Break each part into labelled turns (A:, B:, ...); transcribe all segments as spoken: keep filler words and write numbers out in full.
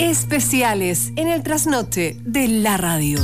A: Especiales en el trasnoche de la radio.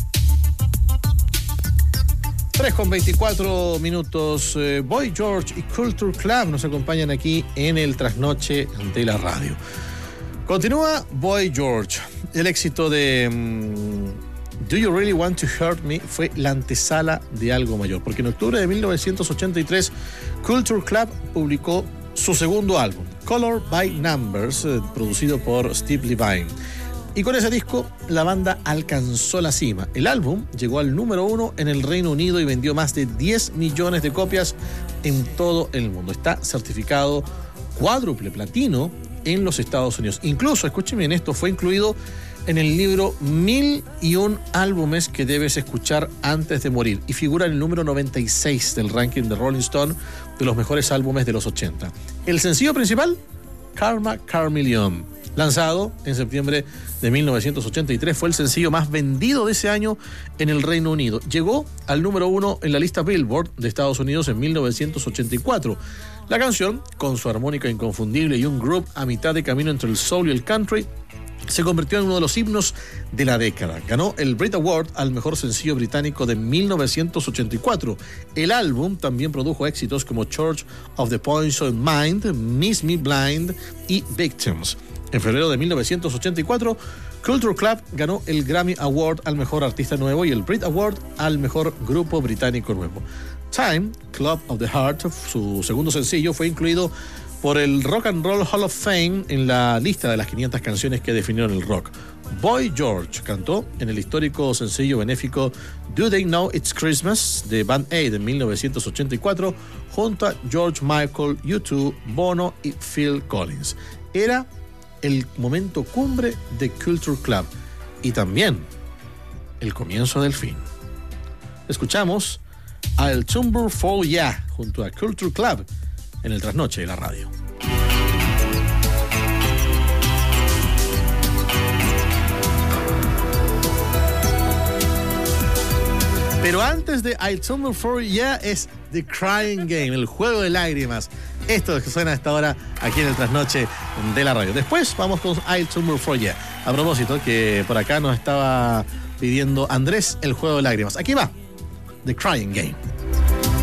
B: tres con veinticuatro minutos. Eh, Boy George y Culture Club nos acompañan aquí en el trasnoche de la radio. Continúa Boy George. El éxito de um, Do You Really Want to Hurt Me fue la antesala de algo mayor, porque en octubre de mil novecientos ochenta y tres Culture Club publicó su segundo álbum, Color by Numbers, eh, producido por Steve Levine. Y con ese disco, la banda alcanzó la cima. El álbum llegó al número uno en el Reino Unido y vendió más de diez millones de copias en todo el mundo. Está certificado cuádruple platino en los Estados Unidos. Incluso, escúcheme bien, esto fue incluido en el libro Mil y un álbumes que debes escuchar antes de morir, y figura en el número noventa y seis del ranking de Rolling Stone de los mejores álbumes de los ochenta. El sencillo principal, Karma Chameleon, lanzado en septiembre de mil novecientos ochenta y tres, fue el sencillo más vendido de ese año en el Reino Unido. Llegó al número uno en la lista Billboard de Estados Unidos en mil novecientos ochenta y cuatro. La canción, con su armónica inconfundible y un groove a mitad de camino entre el soul y el country, se convirtió en uno de los himnos de la década. Ganó el Brit Award al mejor sencillo británico de mil novecientos ochenta y cuatro. El álbum también produjo éxitos como Church of the Poisoned Mind, Miss Me Blind y Victims. En febrero de mil novecientos ochenta y cuatro, Culture Club ganó el Grammy Award al mejor artista nuevo y el Brit Award al mejor grupo británico nuevo. Time, Club of the Heart, su segundo sencillo, fue incluido por el Rock and Roll Hall of Fame en la lista de las quinientas canciones que definieron el rock. Boy George cantó en el histórico sencillo benéfico Do They Know It's Christmas de Band Aid en mil novecientos ochenta y cuatro junto a George Michael, U dos, Bono y Phil Collins. Era el momento cumbre de Culture Club y también el comienzo del fin. Escuchamos I'll Tumble For Ya junto a Culture Club en el trasnoche de la radio. Pero antes de I'll Tumble For Ya es The Crying Game, el juego de lágrimas. Esto que suena a esta hora aquí en el trasnoche de la radio. Después vamos con I'll Tumble For Ya. A propósito, que por acá nos estaba pidiendo Andrés el juego de lágrimas. Aquí va, The Crying Game.